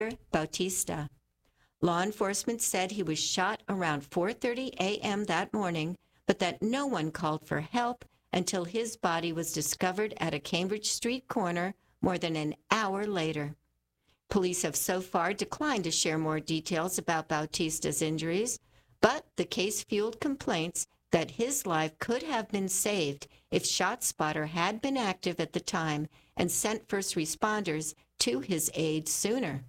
Bautista. Law enforcement said he was shot around 4:30 a.m. that morning, but that no one called for help until his body was discovered at a Cambridge Street corner more than an hour later. Police have so far declined to share more details about Bautista's injuries, but the case fueled complaints that his life could have been saved if ShotSpotter had been active at the time and sent first responders to his aid sooner.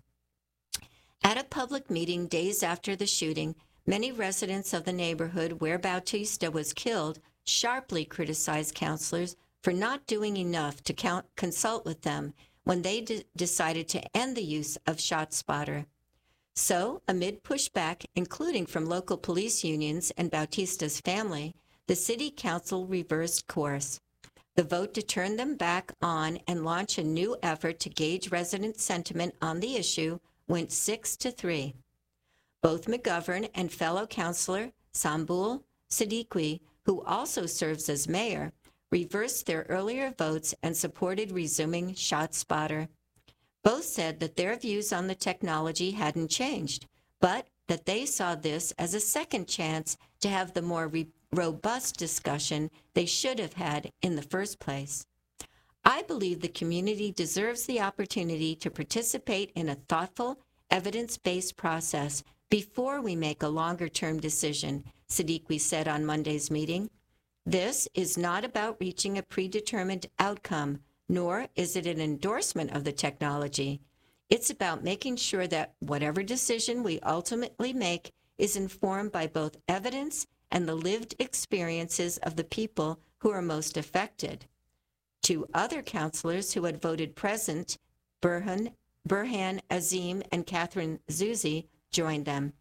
At a public meeting days after the shooting, many residents of the neighborhood where Bautista was killed sharply criticized counselors for not doing enough to consult with them when they decided to end the use of ShotSpotter. So, amid pushback, including from local police unions and Bautista's family, the city council reversed course. The vote to turn them back on and launch a new effort to gauge resident sentiment on the issue went 6-3. Both McGovern and fellow councilor Sambul Siddiqui, who also serves as mayor, reversed their earlier votes and supported resuming ShotSpotter. Both said that their views on the technology hadn't changed, but that they saw this as a second chance to have the more robust discussion they should have had in the first place. I believe the community deserves the opportunity to participate in a thoughtful, evidence-based process before we make a longer-term decision, Siddiqui said on Monday's meeting. This is not about reaching a predetermined outcome, nor is it an endorsement of the technology. It's about making sure that whatever decision we ultimately make is informed by both evidence and the lived experiences of the people who are most affected. Two other counselors who had voted present, Burhan Azim and Catherine Zuzi, joined them.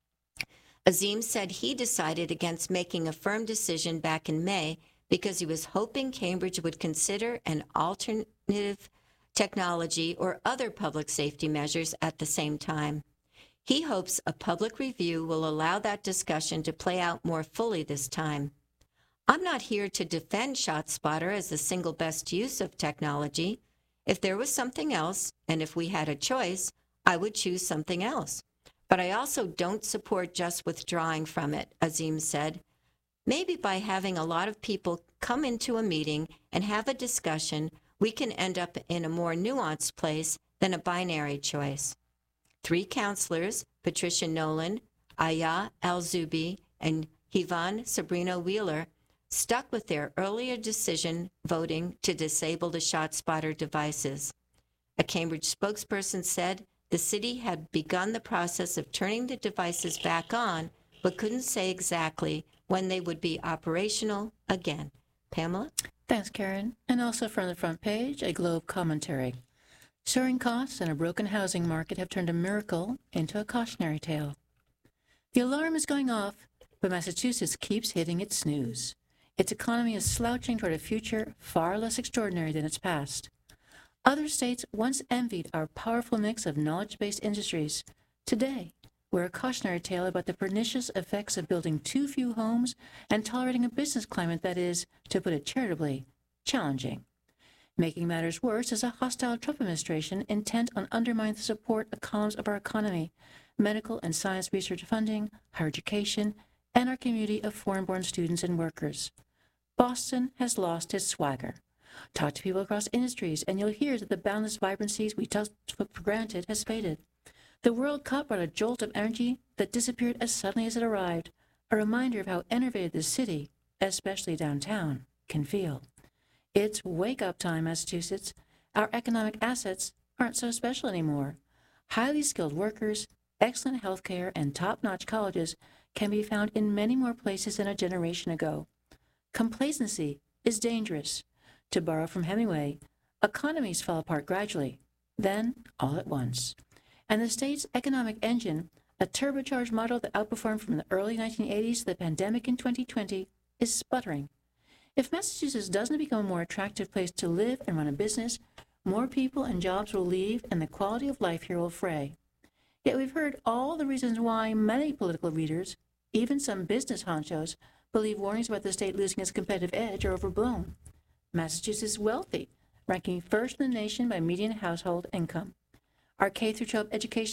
Azim said he decided against making a firm decision back in May because he was hoping Cambridge would consider an alternative technology or other public safety measures at the same time. He hopes a public review will allow that discussion to play out more fully this time. I'm not here to defend ShotSpotter as the single best use of technology. If there was something else, and if we had a choice, I would choose something else. But I also don't support just withdrawing from it, Azim said. Maybe by having a lot of people come into a meeting and have a discussion, we can end up in a more nuanced place than a binary choice. Three counselors, Patricia Nolan, Aya Al-Zubi, and Hivan Sabrina Wheeler, stuck with their earlier decision voting to disable the ShotSpotter devices. A Cambridge spokesperson said the city had begun the process of turning the devices back on, but couldn't say exactly when they would be operational again. Pamela? Thanks, Karen. And also from the front page, a Globe commentary. Soaring costs and a broken housing market have turned a miracle into a cautionary tale. The alarm is going off, but Massachusetts keeps hitting its snooze. Its economy is slouching toward a future far less extraordinary than its past. Other states once envied our powerful mix of knowledge-based industries. Today, we're a cautionary tale about the pernicious effects of building too few homes and tolerating a business climate that is, to put it charitably, challenging. Making matters worse is a hostile Trump administration intent on undermining the support columns of our economy, medical and science research funding, higher education, and our community of foreign-born students and workers. Boston has lost its swagger. Talk to people across industries, and you'll hear that the boundless vibrancies we took for granted has faded. The World Cup brought a jolt of energy that disappeared as suddenly as it arrived, a reminder of how enervated the city, especially downtown, can feel. It's wake-up time, Massachusetts. Our economic assets aren't so special anymore. Highly skilled workers, excellent health care, and top-notch colleges can be found in many more places than a generation ago. Complacency is dangerous. To borrow from Hemingway, economies fall apart gradually, then all at once. And the state's economic engine, a turbocharged model that outperformed from the early 1980s to the pandemic in 2020, is sputtering. If Massachusetts doesn't become a more attractive place to live and run a business, more people and jobs will leave and the quality of life here will fray. Yet we've heard all the reasons why many political readers, even some business honchos, believe warnings about the state losing its competitive edge are overblown. Massachusetts is wealthy, ranking first in the nation by median household income. Our K-12 education